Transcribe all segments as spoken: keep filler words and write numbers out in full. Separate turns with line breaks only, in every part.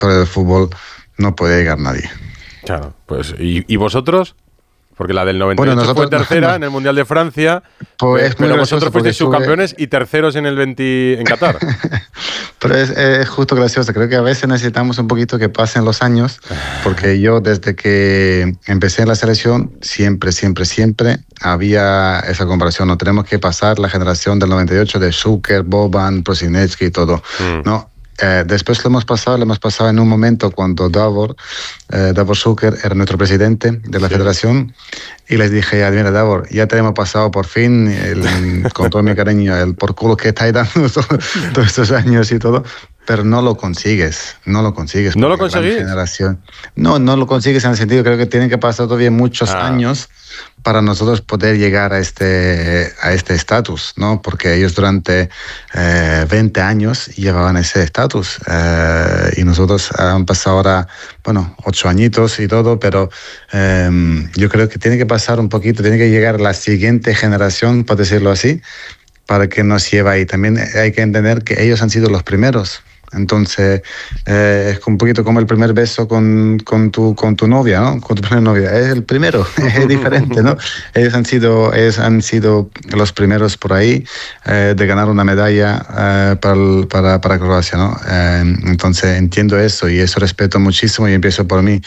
pero el fútbol no puede llegar nadie.
Claro, pues ¿y, y vosotros? Porque la del noventa y ocho bueno,
nosotros,
fue tercera
no,
en el Mundial de Francia,
pues
pero vosotros fuisteis subcampeones y terceros en el veinte en Qatar.
Pero es, es justo gracioso. Creo que a veces necesitamos un poquito que pasen los años, porque yo desde que empecé en la selección, siempre, siempre, siempre había esa comparación. No tenemos que pasar la generación del noventa y ocho de Šuker, Boban, Prosinecki y todo. Mm. No. Eh, después lo hemos pasado, lo hemos pasado en un momento cuando Davor, eh, Davor Šuker era nuestro presidente de la sí. federación, y les dije, mira Davor, ya te hemos pasado por fin, el, con todo mi cariño, el por culo que estáis dando todos, todos estos años y todo, pero no lo consigues, no lo consigues.
¿No lo conseguís?
No, no lo consigues en el sentido, creo que tienen que pasar todavía muchos ah. años para nosotros poder llegar a este a este estatus, ¿no? Porque ellos durante eh, veinte años llevaban ese estatus eh, y nosotros han pasado ahora, bueno, ocho añitos y todo, pero eh, yo creo que tiene que pasar un poquito, tiene que llegar la siguiente generación, por decirlo así, para que nos lleve ahí. También hay que entender que ellos han sido los primeros. Entonces, eh, es un poquito como el primer beso con, con, tu, con tu novia, ¿no? Con tu primera novia. Es el primero, es diferente, ¿no? Ellos han sido, ellos han sido los primeros por ahí eh, de ganar una medalla eh, para, para, para Croacia, ¿no? Eh, entonces, entiendo eso y eso respeto muchísimo y empiezo por mí.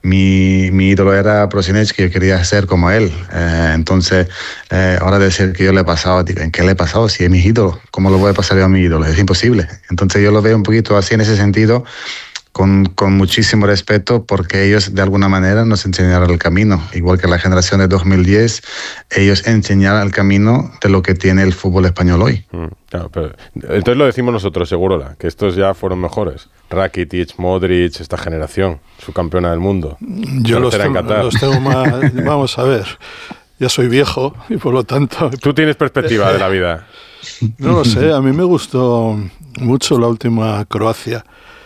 Mi, mi ídolo era Prosinecki, yo quería ser como él. Eh, entonces, eh, ahora decir que yo le he pasado, digo, ¿en qué le he pasado? Si es mi ídolo, ¿cómo lo voy a pasar yo a mi ídolo? Es imposible. Entonces, yo lo veo un poco así en ese sentido, con, con muchísimo respeto, porque ellos de alguna manera nos enseñaron el camino, igual que la generación de dos mil diez, ellos enseñaron el camino de lo que tiene el fútbol español hoy.
Mm, claro, pero, entonces lo decimos nosotros, Segurola, que estos ya fueron mejores. Rakitic, Modric, esta generación, su campeona del mundo.
Yo los tengo, los tengo más, vamos a ver, ya soy viejo y por lo tanto...
Tú tienes perspectiva de la vida.
No lo sé, a mí me gustó mucho la última Croacia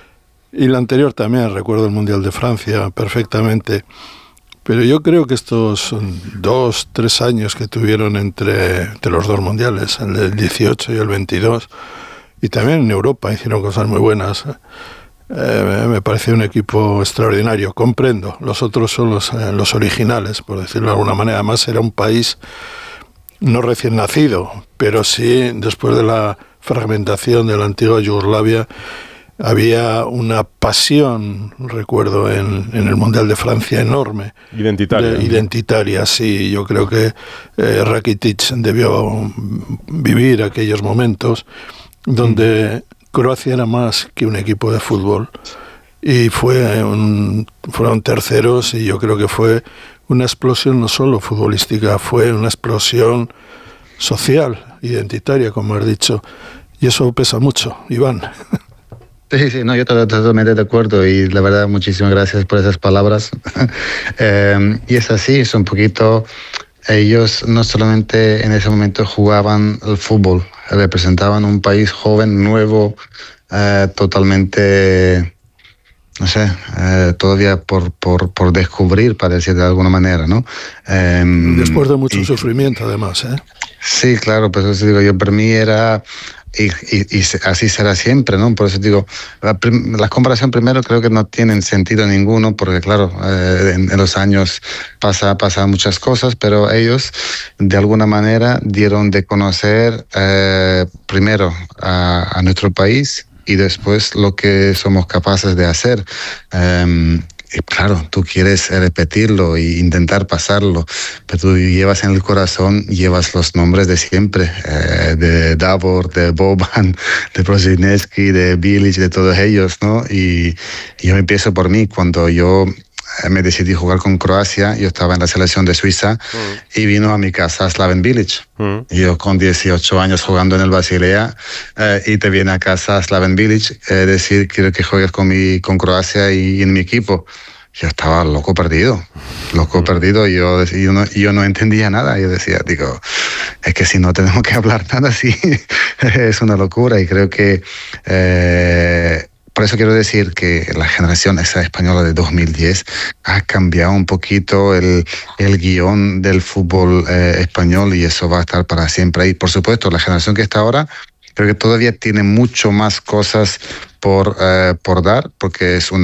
y la anterior también, recuerdo el Mundial de Francia perfectamente, pero yo creo que estos dos, tres años que tuvieron entre, entre los dos mundiales, el del dieciocho y el veintidós, y también en Europa hicieron cosas muy buenas, eh, me pareció un equipo extraordinario. Comprendo, los otros son los, eh, los originales, por decirlo de alguna manera. Además era un país no recién nacido, pero sí después de la fragmentación de la antigua Yugoslavia había una pasión, recuerdo, en, en el Mundial de Francia enorme.
Identitaria.
De, identitaria, sí. Yo creo que eh, Rakitic debió vivir aquellos momentos donde mm. Croacia era más que un equipo de fútbol y fue un, fueron terceros y yo creo que fue una explosión no solo futbolística, fue una explosión social, identitaria, como has dicho. Y eso pesa mucho, Iván.
Sí, sí, no, yo estoy totalmente de acuerdo y la verdad muchísimas gracias por esas palabras. eh, y es así, es un poquito, ellos no solamente en ese momento jugaban el fútbol, representaban un país joven, nuevo, eh, totalmente... no sé, eh, todavía por, por, por descubrir, para decir de alguna manera, ¿no? Eh,
Después de mucho y, sufrimiento, además, ¿eh?
Sí, claro, pues eso digo yo, para mí era, y, y, y así será siempre, ¿no? Por eso digo, la, la comparación primero creo que no tiene sentido ninguno, porque claro, eh, en, en los años pasa, pasa muchas cosas, pero ellos de alguna manera dieron de conocer eh, primero a, a nuestro país, y después lo que somos capaces de hacer. Um, y claro, tú quieres repetirlo e intentar pasarlo, pero tú llevas en el corazón, llevas los nombres de siempre, eh, de Davor, de Boban, de Prosinecki, de Bilic, de todos ellos, ¿no? Y, y yo empiezo por mí, cuando yo me decidí jugar con Croacia, yo estaba en la selección de Suiza mm. y vino a mi casa Slaven Bilic. Mm. Y yo con dieciocho años jugando en el Basilea eh, y te viene a casa Slaven Bilic, eh, decir quiero que juegues con, mi, con Croacia y, y en mi equipo. Yo estaba loco perdido, loco mm. perdido y yo, y yo, no, y yo no entendía nada. Yo decía, digo, es que si no tenemos que hablar nada así, es una locura y creo que... Eh, Por eso quiero decir que la generación esa española de dos mil diez ha cambiado un poquito el, el guión del fútbol eh, español y eso va a estar para siempre ahí. Por supuesto, la generación que está ahora creo que todavía tiene mucho más cosas por, eh, por dar, porque es una